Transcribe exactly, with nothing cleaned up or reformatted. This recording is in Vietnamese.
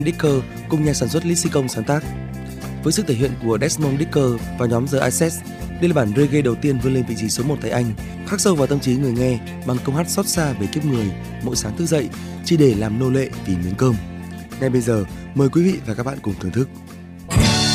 Dicker cùng nhà sản xuất Lexicon sáng tác. Với sự thể hiện của Desmond Dicker và nhóm The Ices, đây là bản reggae đầu tiên vươn lên vị trí số một tại Anh, khắc sâu vào tâm trí người nghe bằng câu hát xót xa về kiếp người mỗi sáng thức dậy chỉ để làm nô lệ vì miếng cơm. Ngay bây giờ, mời quý vị và các bạn cùng thưởng thức.